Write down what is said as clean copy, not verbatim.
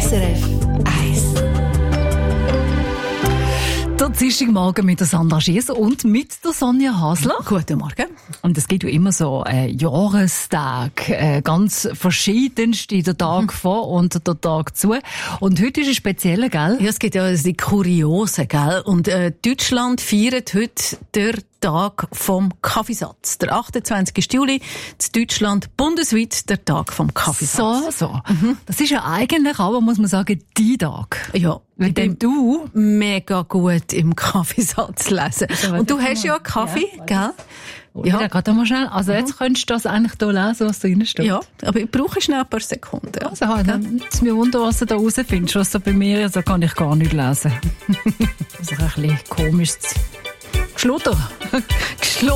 SRF 1. Der Dienstagmorgen mit der Sandra Schieser und mit der Sonja Hasler. Guten Morgen. Und es gibt ja immer so Jahrestag, ganz verschiedenste, der Tag vor und der Tag zu. Und heute ist ein spezieller, gell? Ja, es gibt ja die Kuriosen, gell? Und Deutschland feiert heute den Tag vom Kaffeesatz. Der 28. Juli, in Deutschland bundesweit der Tag vom Kaffeesatz. So. Das ist ja eigentlich aber, muss man sagen, die Tag. Ja. Mit dem du mega gut im Kaffeesatz lesen. Und du hast ja einen Kaffee, gell? Ja, gerade mal schnell. Also jetzt könntest du das eigentlich hier lesen, was da drin steht. Ja, aber ich brauche schnell ein paar Sekunden. Also, dann ist mir wunder, was du da rausfindest. Was da bei mir ist, da kann ich gar nicht lesen. Das ist ein bisschen komisch. Geschlutter.